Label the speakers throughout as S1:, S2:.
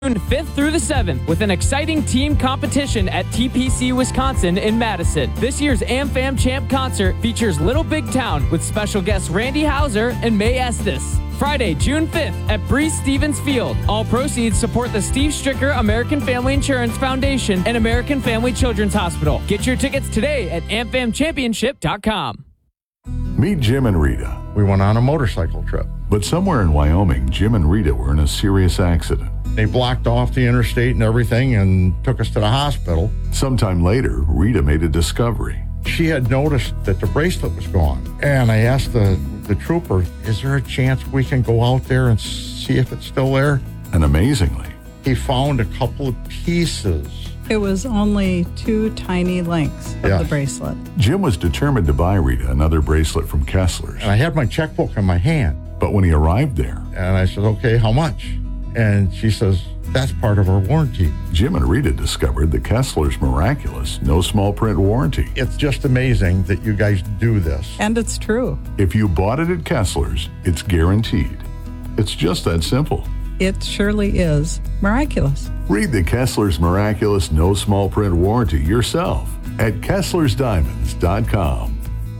S1: June 5th through the 7th with an exciting team competition at TPC Wisconsin in Madison. This year's AmFam Champ concert features Little Big Town with special guests Randy Houser and May Estes. Friday, June 5th at Breeze Stevens Field. All proceeds support the Steve Stricker American Family Insurance Foundation and American Family Children's Hospital. Get your tickets today at amfamchampionship.com.
S2: Meet Jim and Rita.
S3: We went on a motorcycle trip.
S2: But somewhere in Wyoming, Jim and Rita were in a serious accident.
S3: They blocked off the interstate and everything and took us to the hospital.
S2: Sometime later, Rita made a discovery.
S3: She had noticed that the bracelet was gone. And I asked the trooper, is there a chance we can go out there and see if it's still there?
S2: And amazingly,
S3: he found a couple of pieces.
S4: It was only 2 tiny links of the bracelet.
S2: Jim was determined to buy Rita another bracelet from Kessler's.
S3: And I had my checkbook in my hand.
S2: But when he arrived there,
S3: and I said, okay, how much? And she says, that's part of our warranty.
S2: Jim and Rita discovered the Kessler's miraculous, no small print warranty.
S3: It's just amazing that you guys do this.
S4: And it's true.
S2: If you bought it at Kessler's, it's guaranteed. It's just that simple.
S4: It surely is miraculous.
S2: Read the Kessler's miraculous, no small print warranty yourself at KesslersDiamonds.com.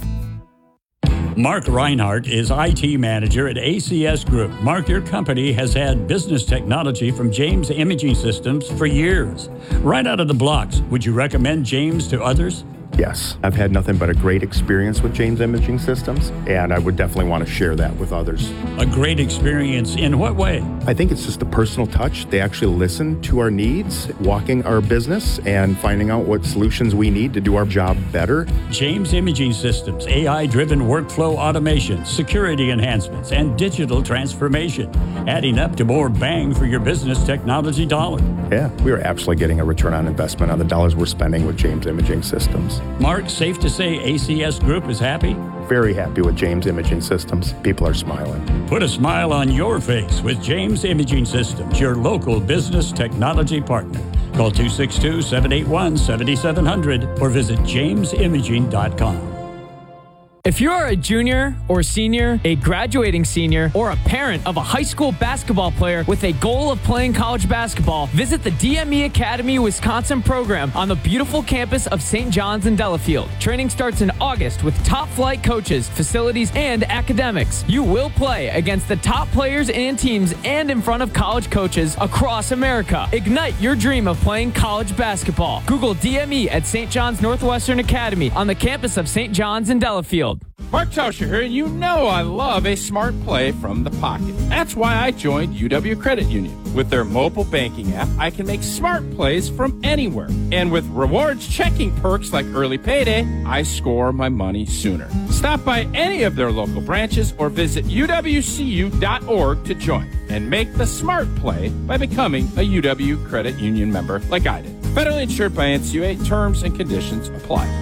S5: Mark Reinhardt is IT manager at ACS Group. Mark, your company has had business technology from James Imaging Systems for years. Right out of the blocks, would you recommend James to others?
S6: Yes, I've had nothing but a great experience with James Imaging Systems, and I would definitely want to share that with others.
S5: A great experience in what way?
S6: I think it's just a personal touch. They actually listen to our needs, walking our business, and finding out what solutions we need to do our job better.
S5: James Imaging Systems, AI-driven workflow automation, security enhancements, and digital transformation, adding up to more bang for your business technology dollar.
S6: Yeah, we are absolutely getting a return on investment on the dollars we're spending with James Imaging Systems.
S5: Mark, safe to say ACS Group is happy?
S6: Very happy with James Imaging Systems. People are smiling.
S5: Put a smile on your face with James Imaging Systems, your local business technology partner. Call 262-781-7700 or visit jamesimaging.com.
S1: If you're a junior or senior, a graduating senior, or a parent of a high school basketball player with a goal of playing college basketball, visit the DME Academy Wisconsin program on the beautiful campus of St. John's in Delafield. Training starts in August with top flight coaches, facilities, and academics. You will play against the top players and teams and in front of college coaches across America. Ignite your dream of playing college basketball. Google DME at St. John's Northwestern Academy on the campus of St. John's in Delafield.
S7: Mark Tauscher here, and you know I love a smart play from the pocket. That's why I joined UW Credit Union. With their mobile banking app, I can make smart plays from anywhere. And with rewards checking perks like early payday, I score my money sooner. Stop by any of their local branches or visit uwcu.org to join and make the smart play by becoming a UW Credit Union member like I did. Federally insured by NCUA. Terms and conditions apply.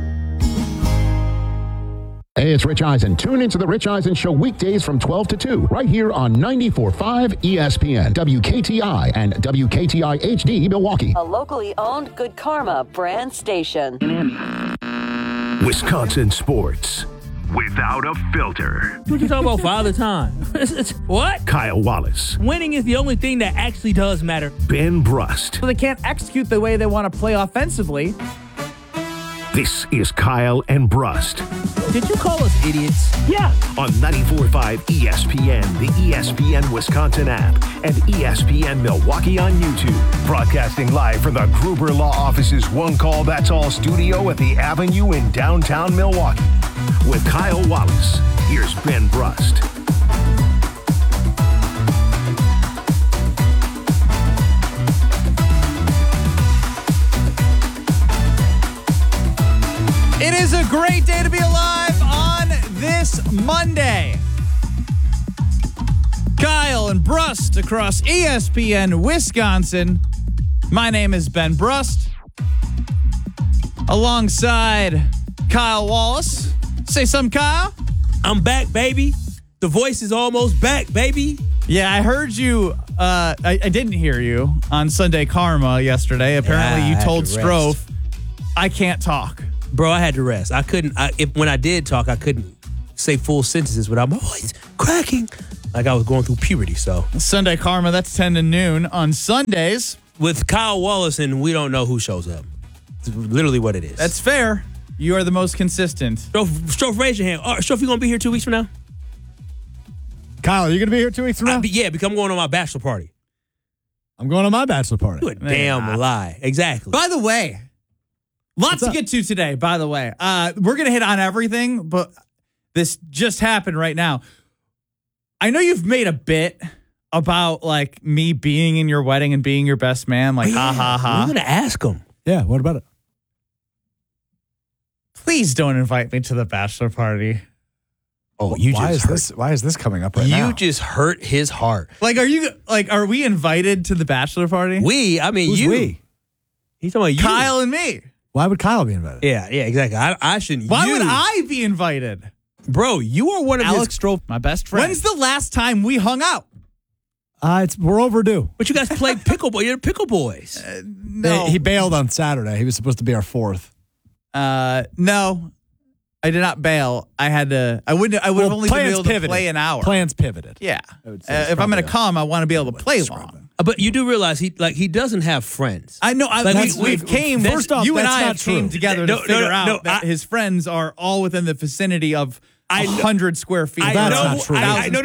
S8: Hey, it's Rich Eisen. Tune into the Rich Eisen Show weekdays from 12 to 2, right here on 94.5 ESPN, WKTI, and WKTI HD Milwaukee.
S9: A locally owned Good Karma brand station.
S10: Wisconsin sports without a filter.
S11: What you talking about Father Time? What?
S10: Kyle Wallace.
S11: Winning is the only thing that actually does matter.
S10: Ben Brust.
S12: So they can't execute the way they want to play offensively.
S10: This is Kyle and Brust.
S11: Did you call us idiots?
S12: Yeah.
S10: On 94.5 ESPN, the ESPN Wisconsin app, and ESPN Milwaukee on YouTube. Broadcasting live from the Gruber Law Office's One Call That's All studio at the Avenue in downtown Milwaukee. With Kyle Wallace, here's Ben Brust.
S12: It is a great day to be alive on this Monday. Kyle and Brust across ESPN Wisconsin. My name is Ben Brust. Alongside Kyle Wallace. Say something, Kyle.
S11: I'm back, baby. The voice is almost back, baby.
S12: Yeah, I heard you. I didn't hear you on Sunday Karma yesterday. Apparently, you told Strofe, I can't talk.
S11: Bro, I had to rest. I couldn't. When I did talk, I couldn't say full sentences without my voice cracking. like I was going through puberty. So
S12: Sunday Karma, that's 10 to noon on Sundays.
S11: with Kyle Wallace, and we don't know who shows up. It's literally what it is.
S12: That's fair. You are the most consistent.
S11: Strofe, raise your hand. All right, Strofe, you going to be here 2 weeks from now?
S13: Kyle, are you going to be here 2 weeks from now?
S11: Yeah, because I'm going on my bachelor party.
S13: I'm going on my bachelor party.
S11: You a damn lie. Exactly.
S12: By the way, lots to get to today, by the way. We're going to hit on everything, but this just happened right now. I know you've made a bit about like me being in your wedding and being your best man. Like, ha, ha, ha.
S11: I'm going to ask him.
S13: Yeah, what about it?
S12: Please don't invite me to the bachelor party.
S11: Oh,
S13: Why is this coming up right now?
S11: You just hurt his heart.
S12: Like, are we invited to the bachelor party?
S13: Who's
S11: you.
S13: we?
S11: He's talking about you.
S12: Kyle and me.
S13: Why would Kyle be invited?
S11: Yeah, exactly. I shouldn't.
S12: Why would I be invited?
S11: Bro, you are one of
S12: Alex Strofe, my best friend. When's the last time we hung out?
S13: We're overdue.
S11: But you guys play pickleball. You're pickle boys.
S12: No.
S13: He bailed on Saturday. He was supposed to be our fourth.
S12: No. I did not bail. I had to. I would have only been able to play an hour.
S13: Plans pivoted.
S12: Yeah. If I'm going to come, I want to be able to play long.
S11: But you do realize he doesn't have friends.
S12: I know.
S11: Like
S12: we've came.
S13: First off,
S12: you and I
S13: that's
S12: have
S13: not
S12: came
S13: true.
S12: together to figure out that his friends are all within the vicinity of 100 square feet.
S13: That's not true.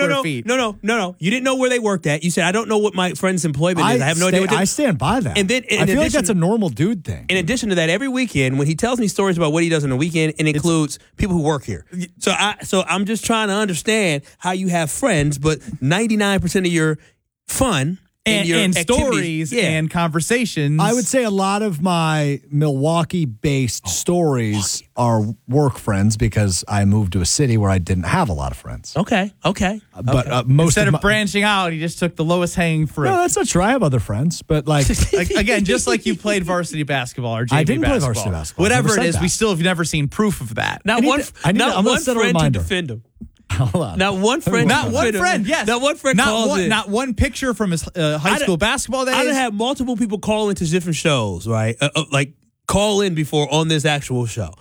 S11: No. You didn't know where they worked at. You said, I don't know what my friend's employment is. I have no idea what
S13: I stand by that.
S11: And then,
S13: I feel like that's a normal dude thing.
S11: In addition to that, every weekend when he tells me stories about what he does on the weekend, it includes people who work here. So I'm just trying to understand how you have friends, but 99% of your fun
S12: and stories and conversations.
S13: I would say a lot of my Milwaukee-based stories are work friends because I moved to a city where I didn't have a lot of friends.
S11: Okay.
S13: But most
S12: instead of branching out, he just took the lowest hanging fruit.
S13: No, that's not true. I have other friends, but like
S12: again, just like you played varsity basketball or JV
S13: I didn't
S12: basketball,
S13: play varsity basketball.
S12: Whatever it is, we still have never seen proof of that.
S11: Not one friend to defend him.
S13: Hold on.
S11: Not one friend.
S12: Yes.
S11: Not one friend.
S12: Not one picture from his high school basketball days.
S11: I done had multiple people call into different shows, right? Like call in before on this actual show,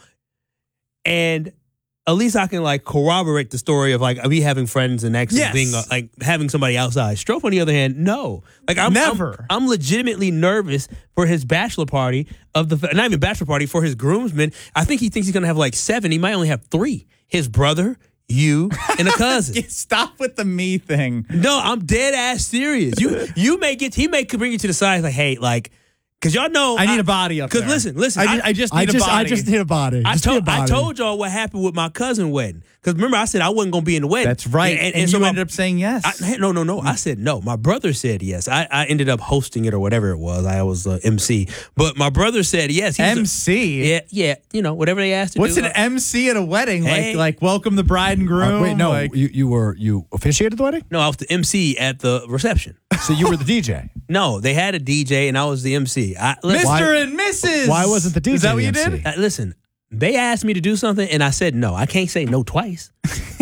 S11: and at least I can like corroborate the story of like me having friends and actually being like having somebody outside. Strofe, on the other hand, no. Like I'm legitimately nervous for his bachelor party not even bachelor party, for his groomsmen. I think he thinks he's gonna have like 7. He might only have 3. His brother, you, and a cousin.
S12: Stop with the me thing.
S11: No, I'm dead ass serious. He may bring you to the side like, hey, like, because y'all know
S12: I need a body up there.
S11: Because listen,
S12: I just need a body.
S13: I just need a body.
S11: I told y'all what happened with my cousin wedding. Because remember, I said I wasn't going to be in the wedding.
S12: That's right. And so you ended up saying yes.
S11: No. I said no. My brother said yes. I ended up hosting it or whatever it was. I was MC. But my brother said yes.
S12: MC?
S11: Yeah. You know, whatever they asked to
S12: What's
S11: do.
S12: What's an MC at a wedding? Hey. Like welcome the bride and groom?
S13: Wait, no. You officiated the wedding?
S11: No, I was the MC at the reception.
S13: So you were the DJ?
S11: No, they had a DJ and I was the MC.
S12: Mr. and Mrs.
S13: Why wasn't the DJ?
S12: Is that what you
S13: MC?
S12: did?
S11: Listen, they asked me to do something and I said no. I can't say no twice.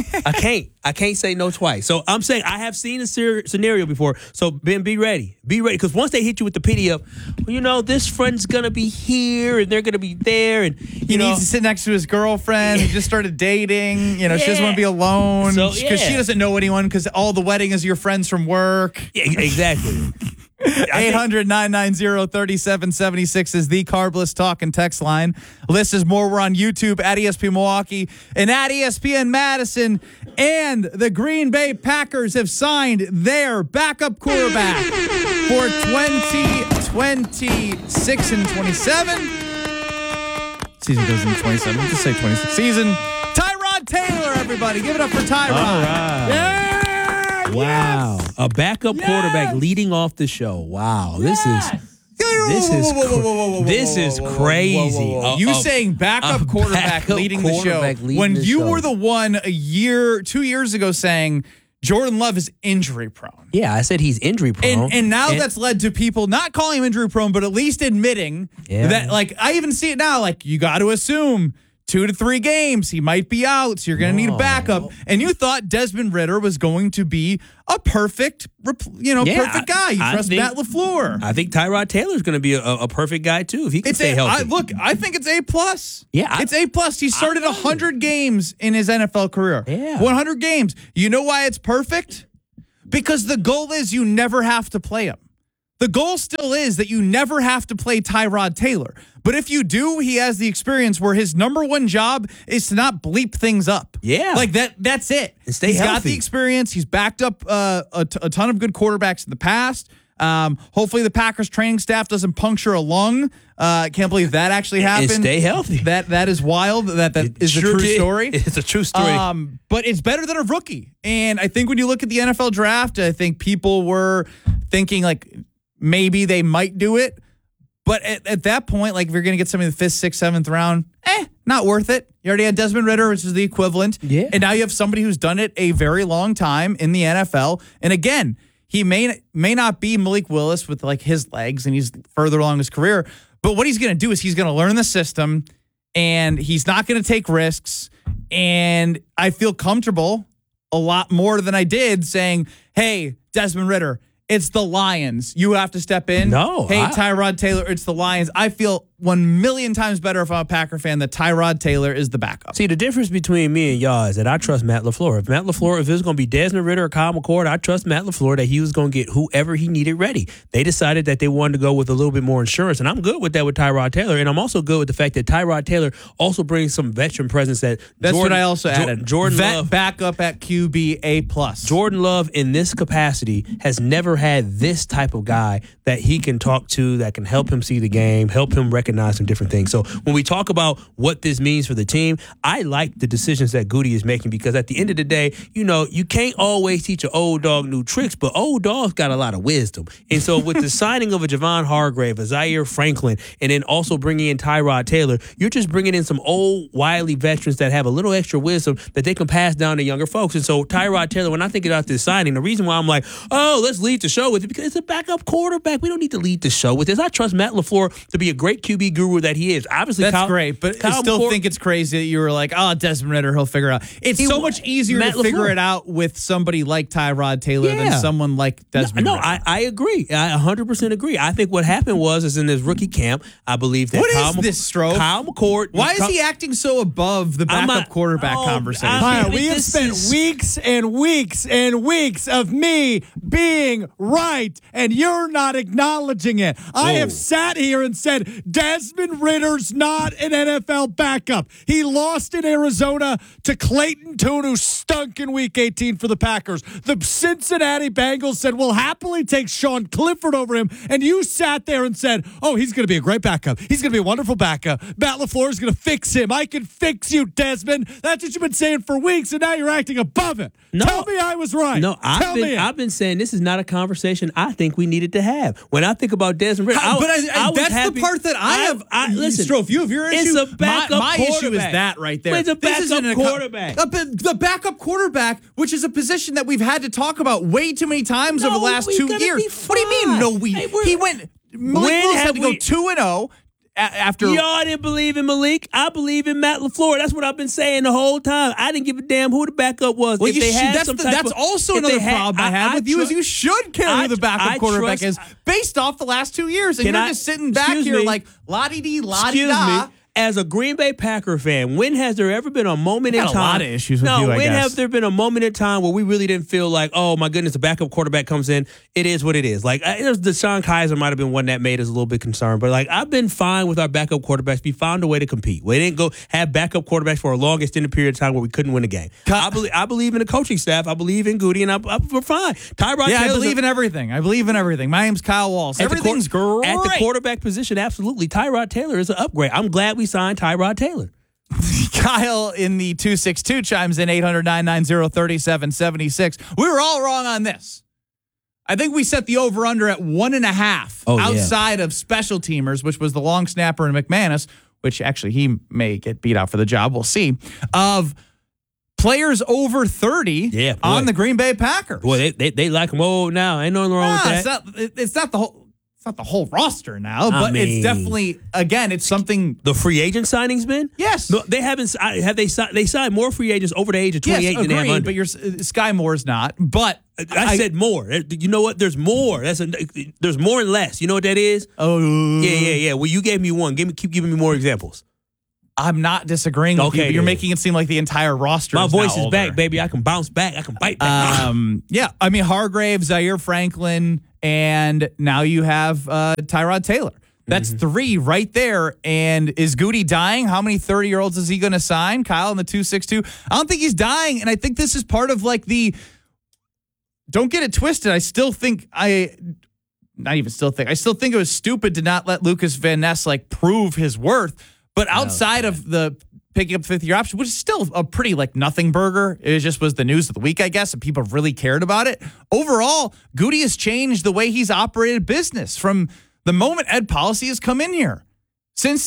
S11: I can't say no twice. So I'm saying I have seen a scenario before. So Ben, be ready. Be ready. Because once they hit you with the pity of, this friend's going to be here and they're going to be there. And
S12: he needs to sit next to his girlfriend. He just started dating. She doesn't want to be alone. Because she doesn't know anyone because all the wedding is your friends from work.
S11: Yeah, exactly.
S12: 800-990-3776 is the Carbless talk and text line. List is more. We're on YouTube at ESPN Milwaukee and at ESPN Madison. And the Green Bay Packers have signed their backup quarterback for 2026 and 27. Season goes in 27. Just say 26 season. Tyrod Taylor, everybody. Give it up for Tyrod.
S11: All right.
S12: Yeah.
S11: Wow. Yes. A backup quarterback leading off the show. Wow. This is crazy.
S12: You saying backup quarterback leading the show when you were the one 2 years ago saying Jordan Love is injury prone.
S11: Yeah, I said he's injury prone.
S12: And now that's led to people not calling him injury prone, but at least admitting that, like, I even see it now, like, you got to assume 2 to 3 games, he might be out, so you're going to need a backup. And you thought Desmond Ridder was going to be a perfect guy. You trust Matt LaFleur.
S11: I think Tyrod Taylor's going to be a perfect guy, too, if he can stay healthy.
S12: I think it's A+.
S11: Yeah.
S12: It's A+. He started 100 games in his NFL career.
S11: Yeah.
S12: 100 games. You know why it's perfect? Because the goal is you never have to play him. The goal still is that you never have to play Tyrod Taylor. But if you do, he has the experience where his number one job is to not bleep things up.
S11: Yeah.
S12: Like that's it.
S11: And stay
S12: He's
S11: healthy.
S12: got the experience. He's backed up a ton of good quarterbacks in the past. Hopefully the Packers training staff doesn't puncture a lung. I can't believe that actually happened.
S11: And stay healthy.
S12: That is wild. That is
S11: sure
S12: a true
S11: did.
S12: story.
S11: It's a true story.
S12: But it's better than a rookie. And I think when you look at the NFL draft, I think people were thinking like maybe they might do it. But at that point, like if you're going to get somebody in the 5th, 6th, 7th round, not worth it. You already had Desmond Ridder, which is the equivalent.
S11: Yeah.
S12: And now you have somebody who's done it a very long time in the NFL. And again, he may not be Malik Willis with like his legs and he's further along his career. But what he's going to do is he's going to learn the system and he's not going to take risks. And I feel comfortable a lot more than I did saying, hey, Desmond Ridder, it's the Lions. You have to step in.
S11: No.
S12: Hey, Tyrod Taylor, it's the Lions. I feel 1,000,000 times better if I'm a Packer fan that Tyrod Taylor is the backup.
S11: See, the difference between me and y'all is that I trust Matt LaFleur. If it was going to be Desmond Ridder or Kyle McCord, I trust Matt LaFleur that he was going to get whoever he needed ready. They decided that they wanted to go with a little bit more insurance, and I'm good with that with Tyrod Taylor, and I'm also good with the fact that Tyrod Taylor also brings some veteran presence that
S12: That's what I also added.
S11: Jordan Love,
S12: backup at QB A+.
S11: Jordan Love in this capacity has never had this type of guy that he can talk to, that can help him see the game, help him recognize some different things. So when we talk about what this means for the team, I like the decisions that Goody is making because at the end of the day, you can't always teach an old dog new tricks, but old dog's got a lot of wisdom. And so with the signing of a Javon Hargrave, a Zaire Franklin, and then also bringing in Tyrod Taylor, you're just bringing in some old, wily veterans that have a little extra wisdom that they can pass down to younger folks. And so Tyrod Taylor, when I think about this signing, the reason why I'm like, oh, let's lead the show with it, because it's a backup quarterback. We don't need to lead the show with this. I trust Matt LaFleur to be a great QB guru that he is. Obviously,
S12: that's great, but I still think it's crazy that you were like, oh, Desmond Ridder, he'll figure it out. It's so much easier to figure it out with somebody like Tyrod Taylor than someone like Desmond Ridder.
S11: I agree. I 100% agree. I think what happened is in this rookie camp, I believe that Kyle McCord.
S12: Why is he acting so above the backup quarterback conversation?
S14: We have spent weeks and weeks and weeks of me being right, and you're not acknowledging it. I have sat here and said, Desmond Ridder's not an NFL backup. He lost in Arizona to Clayton Tune, who stunk in Week 18 for the Packers. The Cincinnati Bengals said, we'll happily take Sean Clifford over him, and you sat there and said, oh, he's going to be a great backup. He's going to be a wonderful backup. Matt LaFleur is going to fix him. I can fix you, Desmond. That's what you've been saying for weeks, and now you're acting above it.
S11: No,
S14: tell me I was right.
S11: No, I've been saying this is not a conversation I think we needed to have. When I think about Desmond Ridder,
S12: that's the part that I have.
S11: Listen,
S12: Strofe, you have your issue.
S11: It's a backup
S12: my
S11: quarterback.
S12: issue is that right there.
S11: It's a backup quarterback.
S12: The backup quarterback, which is a position that we've had to talk about way too many times over the last 2 years. What do you mean? No, he went. Malik Willis had to go 2-0. After
S11: y'all didn't believe in Malik, I believe in Matt LaFleur. That's what I've been saying the whole time. I didn't give a damn who the backup was.
S12: Well, that's also another problem I have with you is you should care who the backup quarterback is based off the last 2 years, and you're just sitting back here like la-di-di, la-di-da.
S11: As a Green Bay Packer fan, when has there ever been a moment in time?
S12: A lot of issues with you, I guess.
S11: When have there been a moment in time where we really didn't feel like, oh my goodness, the backup quarterback comes in, it is what it is. Like Deshaun Kaiser might have been one that made us a little bit concerned, but like I've been fine with our backup quarterbacks. We found a way to compete. We didn't go have backup quarterbacks for a long extended period of time where we couldn't win a game. I believe in the coaching staff. I believe in Goody, and we're fine. Tyrod Taylor.
S12: I believe in everything. My name's Kyle Walsh. Everything's great
S11: at the quarterback position. Absolutely, Tyrod Taylor is an upgrade. I'm glad we signed Tyrod Taylor.
S12: Kyle in the 262 chimes in 800-990-3776. We were all wrong on this. I think we set the over-under at 1.5 outside of special teamers, which was the long snapper and McManus, which actually he may get beat out for the job. We'll see. Of players over 30 on the Green Bay Packers.
S11: Boy, they like them old now. Ain't nothing wrong with that.
S12: It's not the whole... It's not the whole roster now, but it's definitely, again, it's something.
S11: The free agent signings been?
S12: Yes.
S11: No, they haven't. They signed more free agents over the age of 28 than they have under.
S12: But Sky Moore's not. But
S11: I said more. You know what? There's more. There's more and less. You know what that is?
S12: Oh.
S11: Yeah. Well, you gave me one. Keep giving me more examples.
S12: I'm not disagreeing with you, but you're making it seem like the entire roster
S11: My
S12: is
S11: voice
S12: now
S11: is
S12: older.
S11: back, baby. I can bounce back. I can bite back.
S12: Yeah, I mean, Hargrave, Zaire Franklin, and now you have Tyrod Taylor. That's 3 right there. And is Goody dying? How many 30-year-olds is he going to sign? Kyle in the 262. I don't think he's dying, and I think this is part of like the. Don't get it twisted. I still think I still think it was stupid to not let Lucas Van Ness like prove his worth. But outside of the picking up the 5th-year option, which is still a pretty like nothing burger, it just was the news of the week, I guess, and people really cared about it. Overall, Goody has changed the way he's operated business from the moment Ed Policy has come in here. Since